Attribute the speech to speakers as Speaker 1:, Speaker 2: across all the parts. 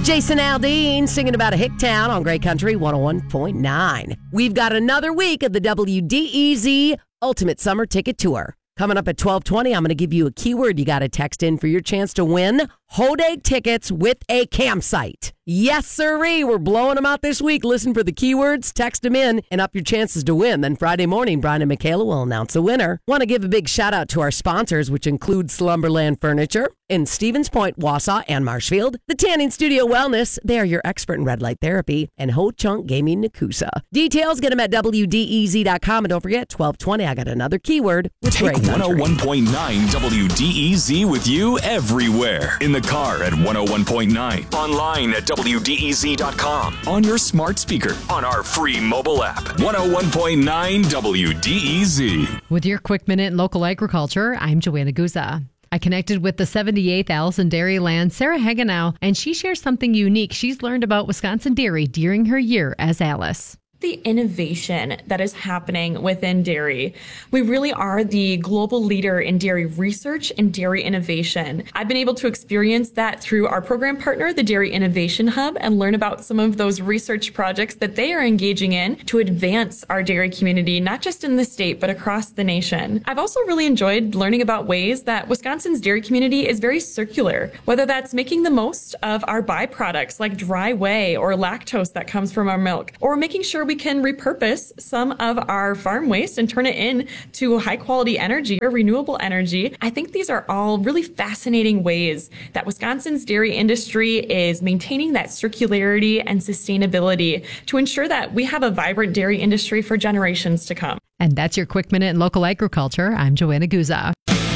Speaker 1: Jason Aldean singing about a hick town on Great Country 101.9. We've got another week of the WDEZ Ultimate Summer Ticket Tour. Coming up at 12:20, I'm going to give you a keyword you got to text in for your chance to win Hodag tickets with a campsite. Yes, sirree. We're blowing them out this week. Listen for the keywords, text them in, and up your chances to win. Then Friday morning, Brian and Michaela will announce a winner. Want to give a big shout out to our sponsors, which include Slumberland Furniture in Stevens Point, Wausau, and Marshfield. The Tanning Studio Wellness, they are your expert in red light therapy. And Ho Chunk Gaming Nakusa. Details, get them at WDEZ.com. And don't forget, 12:20, I got another keyword with
Speaker 2: Take
Speaker 1: Great Country.
Speaker 2: 101.9 WDEZ with you everywhere. In the car at 101.9. Online at WDEZ.com. On your smart speaker. On our free mobile app. 101.9 WDEZ.
Speaker 3: With your quick minute in local agriculture, I'm Joanna Guza. I connected with the 78th Allison Dairyland, Sarah Hagenow, and she shares something unique she's learned about Wisconsin dairy during her year as Alice.
Speaker 4: The innovation that is happening within dairy. We really are the global leader in dairy research and dairy innovation. I've been able to experience that through our program partner, the Dairy Innovation Hub, and learn about some of those research projects that they are engaging in to advance our dairy community, not just in the state, but across the nation. I've also really enjoyed learning about ways that Wisconsin's dairy community is very circular, whether that's making the most of our byproducts like dry whey or lactose that comes from our milk, or making sure we can repurpose some of our farm waste and turn it into high quality energy or renewable energy. I think these are all really fascinating ways that Wisconsin's dairy industry is maintaining that circularity and sustainability to ensure that we have a vibrant dairy industry for generations to come.
Speaker 3: And that's your quick minute in local agriculture. I'm Joanna Guza.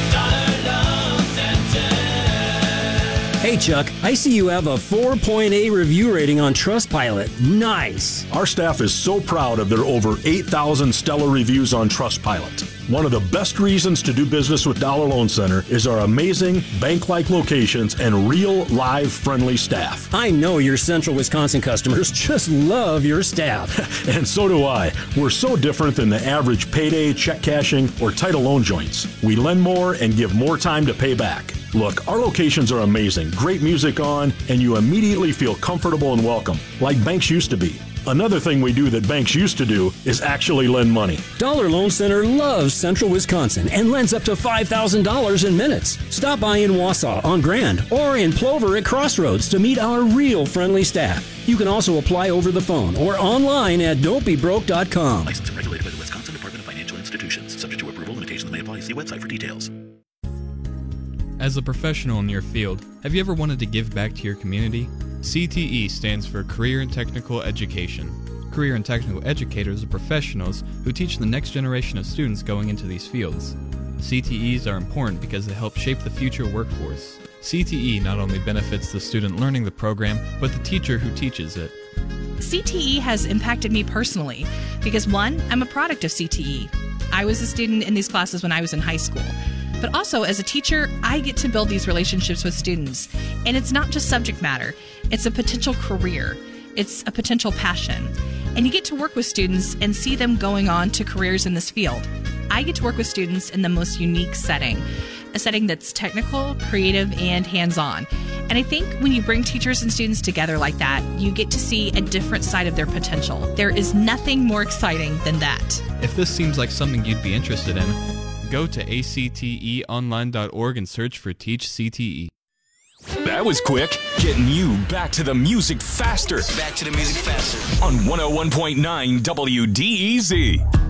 Speaker 5: Hey, Chuck, I see you have a 4.8 review rating on Trustpilot. Nice.
Speaker 6: Our staff is so proud of their over 8,000 stellar reviews on Trustpilot. One of the best reasons to do business with Dollar Loan Center is our amazing bank-like locations and real, live, friendly staff.
Speaker 5: I know your Central Wisconsin customers just love your staff.
Speaker 6: And so do I. We're so different than the average payday, check cashing, or title loan joints. We lend more and give more time to pay back. Look, our locations are amazing, great music on, and you immediately feel comfortable and welcome, like banks used to be. Another thing we do that banks used to do is actually lend money.
Speaker 5: Dollar Loan Center loves Central Wisconsin and lends up to $5,000 in minutes. Stop by in Wausau on Grand or in Plover at Crossroads to meet our real friendly staff. You can also apply over the phone or online at don'tbebroke.com.
Speaker 7: Licensed and regulated by the Wisconsin Department of Financial Institutions. Subject to approval, limitations may apply. See website for details.
Speaker 8: As a professional in your field, have you ever wanted to give back to your community? CTE stands for Career and Technical Education. Career and Technical Educators are professionals who teach the next generation of students going into these fields. CTEs are important because they help shape the future workforce. CTE not only benefits the student learning the program, but the teacher who teaches it.
Speaker 9: CTE has impacted me personally because, one, I'm a product of CTE. I was a student in these classes when I was in high school. But also, as a teacher, I get to build these relationships with students. And it's not just subject matter. It's a potential career. It's a potential passion. And you get to work with students and see them going on to careers in this field. I get to work with students in the most unique setting, a setting that's technical, creative, and hands-on. And I think when you bring teachers and students together like that, you get to see a different side of their potential. There is nothing more exciting than that.
Speaker 8: If this seems like something you'd be interested in, go to acteonline.org and search for Teach CTE.
Speaker 2: That was quick. Getting you back to the music faster.
Speaker 7: Back to the music faster.
Speaker 2: On 101.9 WDEZ.